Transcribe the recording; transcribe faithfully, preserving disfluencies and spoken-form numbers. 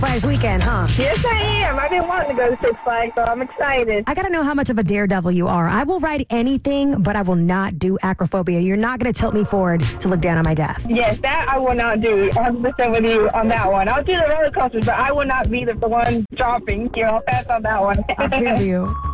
Flags weekend, huh? Yes, I am. I've been wanting to go to Six Flags, so I'm excited. I got to know how much of a daredevil you are. I will ride anything, but I will not do acrophobia. You're not going to tilt me forward to look down on my death. Yes, that I will not do. one hundred percent with you on that one. I'll do the roller coasters, but I will not be the, the one dropping. You know, I'll pass on that one. I feel you.